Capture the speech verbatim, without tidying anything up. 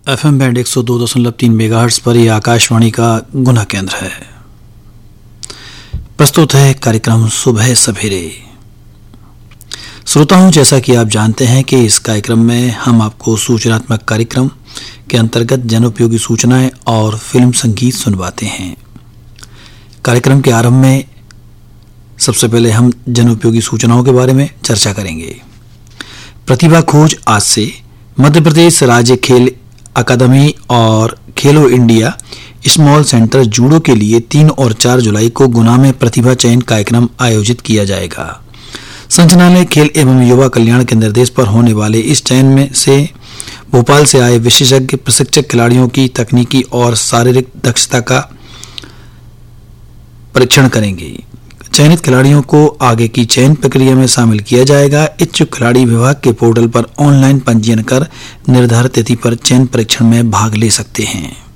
F M band एक सौ दो दशमलव तीन मेगाहर्ट्ज पर यह आकाशवाणी का गुना केंद्र है। प्रस्तुत है कार्यक्रम सुबह सवेरे। श्रोताओं, जैसा कि आप जानते हैं कि इस कार्यक्रम में हम आपको सूचनात्मक कार्यक्रम के अंतर्गत जनोपयोगी सूचनाएं और फिल्म संगीत सुनवाते हैं। कार्यक्रम के आरंभ में सबसे पहले हम जनोपयोगी सूचनाओं के बारे में चर्चा करेंगे। प्रतिभा खोज आज से मध्य प्रदेश राज्य खेल अकादमी और खेलो इंडिया स्मॉल सेंटर जूडो के लिए तीन और चार जुलाई को गुना में प्रतिभा चयन कार्यक्रम आयोजित किया जाएगा। संचालनालय खेल एवं युवा कल्याण के निर्देश पर होने वाले इस चयन में से भोपाल से आए विशेषज्ञ प्रशिक्षक खिलाड़ियों की तकनीकी और शारीरिक दक्षता का परीक्षण करेंगे। चयनित खिलाड़ियों को आगे की चयन प्रक्रिया में शामिल किया जाएगा। इच्छुक खिलाड़ी विभाग के पोर्टल पर ऑनलाइन पंजीयन कर निर्धारित तिथि पर चयन परीक्षण में भाग ले सकते हैं।